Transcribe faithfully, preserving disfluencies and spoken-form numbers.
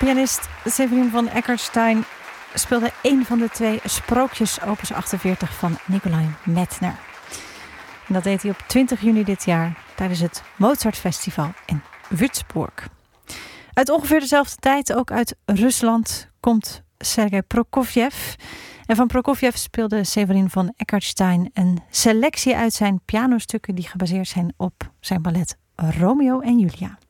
Pianist Severin von Eckartstein speelde een van de twee sprookjes opus achtenveertig van Nikolai Medtner. En dat deed hij op twintig juni dit jaar tijdens het Mozartfestival in Würzburg. Uit ongeveer dezelfde tijd, ook uit Rusland, komt Sergei Prokofjev. En van Prokofjev speelde Severin von Eckartstein een selectie uit zijn pianostukken die gebaseerd zijn op zijn ballet Romeo en Julia.